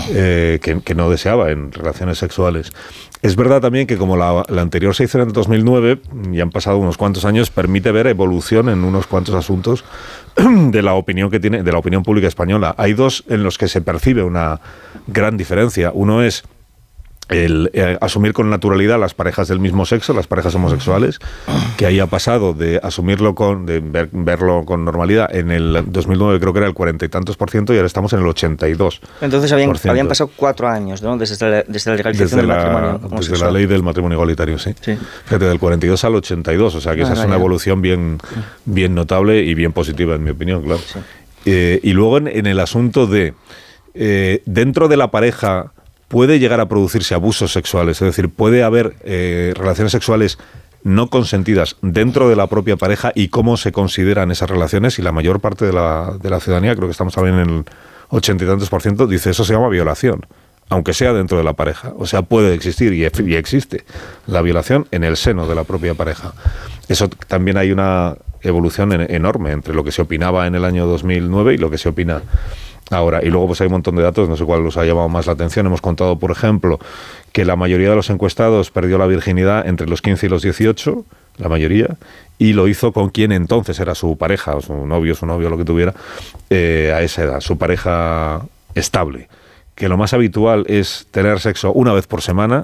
que no deseaba en relaciones sexuales. Es verdad también que como la anterior se hizo en el 2009, y han pasado unos cuantos años, permite ver evolución en unos cuantos asuntos de la opinión que tiene, de la opinión pública española. Hay dos en los que se percibe una gran diferencia. Uno es el asumir con naturalidad las parejas del mismo sexo, las parejas homosexuales, que ahí ha pasado de asumirlo verlo con normalidad. En el 2009 creo que era el 40 y tantos %, y ahora estamos en el 82%. Entonces habían pasado 4 años, ¿no? Desde la legalización del matrimonio homosexual. Desde la ley del matrimonio igualitario, sí. Fíjate, del 42 al 82, o sea que esa es una evolución bien notable y bien positiva, en mi opinión, claro. Sí. Y luego en el asunto de dentro de la pareja puede llegar a producirse abusos sexuales, es decir, puede haber relaciones sexuales no consentidas dentro de la propia pareja, y cómo se consideran esas relaciones, y la mayor parte de la ciudadanía, creo que estamos también en el 80 y tantos %, dice eso se llama violación, aunque sea dentro de la pareja. O sea, puede existir y existe la violación en el seno de la propia pareja. Eso también hay una evolución enorme entre lo que se opinaba en el año 2009 y lo que se opina ahora. Y luego pues hay un montón de datos, no sé cuál os ha llamado más la atención. Hemos contado, por ejemplo, que la mayoría de los encuestados perdió la virginidad entre los 15 y los 18, la mayoría, y lo hizo con quien entonces era su pareja, o su novio, lo que tuviera, a esa edad, su pareja estable. Que lo más habitual es tener sexo una vez por semana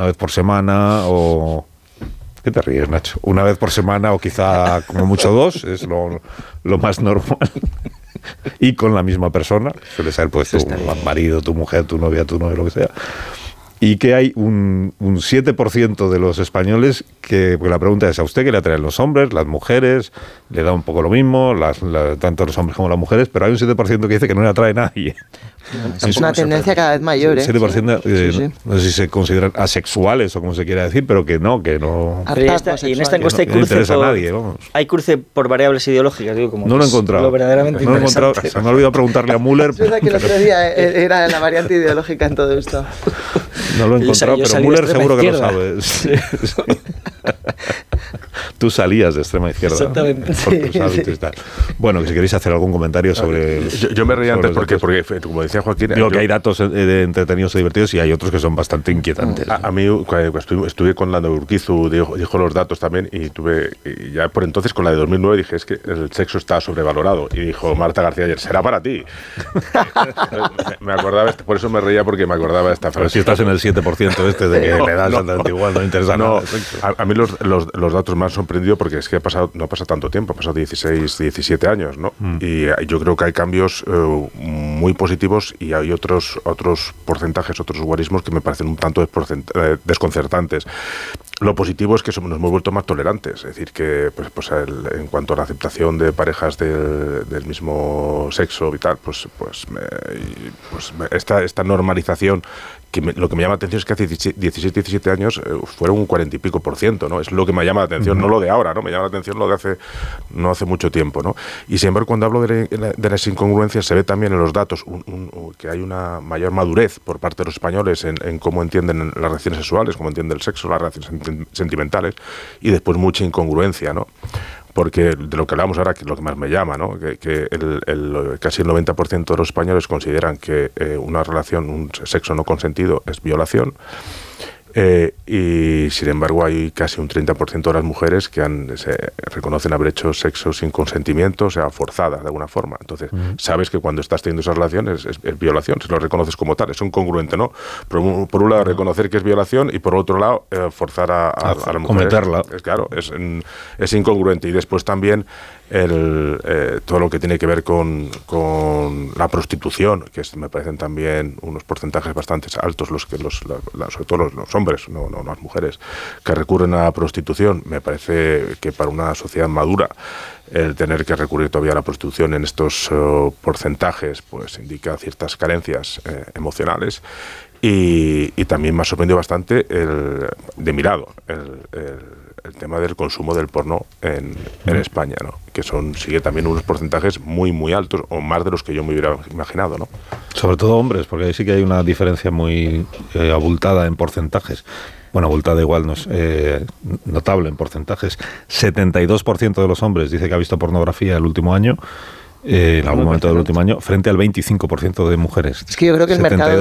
o... ¿Qué te ríes, Nacho? Una vez por semana o quizá como mucho 2, es lo más normal. Y con la misma persona, suele ser pues tu marido, tu mujer, tu novia, lo que sea. Y que hay un 7% de los españoles que, porque la pregunta es, ¿a usted qué le atraen los hombres, las mujeres? Le da un poco lo mismo, tanto los hombres como las mujeres, pero hay un 7% que dice que no le atrae a nadie. Es una tendencia cada vez mayor, 7%, no sé si se consideran asexuales o como se quiera decir, pero que no. Y en esta encuesta hay cruce por variables ideológicas, digo, como no lo he encontrado. Verdaderamente no lo he encontrado. Se me ha olvidado preguntarle a Müller. Es verdad que el otro día era la variante ideológica en todo esto. No lo he encontrado, pero Müller seguro que lo sabe. Sí. Tú salías de extrema izquierda. Exactamente. ¿No? Bueno, que si queréis hacer algún comentario sobre... Yo me reía antes porque, como decía Joaquín... Digo que hay datos entretenidos y divertidos, y hay otros que son bastante inquietantes. A mí, cuando estuve con la de Urquizu, dijo los datos también, y ya por entonces con la de 2009 dije, es que el sexo está sobrevalorado. Y dijo Marta García ayer, será para ti. Me acordaba, por eso me reía, porque me acordaba de esta frase. Pero si estás en el 7% de que le das exactamente igual, no interesa nada. A mí los datos me han sorprendido, porque es que no ha pasado tanto tiempo, ha pasado 16, 17 años, ¿no? Y yo creo que hay cambios muy positivos, y hay otros porcentajes, otros guarismos que me parecen un tanto desconcertantes. Lo positivo es que nos hemos vuelto más tolerantes, es decir, que en cuanto a la aceptación de parejas del mismo sexo y tal, esta normalización, lo que me llama la atención es que hace 16, 17 años fueron un 40 y pico %, ¿no? Es lo que me llama la atención, no lo de ahora, ¿no? Me llama la atención lo de no hace mucho tiempo, ¿no? Y sin embargo, cuando hablo de las incongruencias, se ve también en los datos que hay una mayor madurez por parte de los españoles en cómo entienden las relaciones sexuales, cómo entienden el sexo, las relaciones sentimentales, y después mucha incongruencia, ¿no? Porque de lo que hablamos ahora, que es lo que más me llama, ¿no? Que casi el 90% de los españoles consideran que una relación, un sexo no consentido es violación, y sin embargo hay casi un 30% de las mujeres que reconocen haber hecho sexo sin consentimiento, o sea, forzada de alguna forma. Entonces, sabes que cuando estás teniendo esas relaciones es violación, si lo reconoces como tal, es incongruente, ¿no? Por un lado, reconocer que es violación, y por otro lado, forzar a la mujer. Cometerla. Claro, es incongruente. Y después también todo lo que tiene que ver con la prostitución, que me parecen también unos porcentajes bastante altos, sobre todo los hombres, no las mujeres, que recurren a la prostitución. Me parece que para una sociedad madura el tener que recurrir todavía a la prostitución en estos porcentajes pues indica ciertas carencias emocionales. Y también me ha sorprendido bastante de mi lado el tema del consumo del porno en España, ¿no? Que sigue también unos porcentajes muy, muy altos, o más de los que yo me hubiera imaginado, ¿no? Sobre todo hombres, porque ahí sí que hay una diferencia muy abultada en porcentajes. Bueno, abultada igual no es notable en porcentajes. 72% de los hombres dice que ha visto pornografía el último año, en algún momento del último año, frente al 25% de mujeres. Es que yo creo que el mercado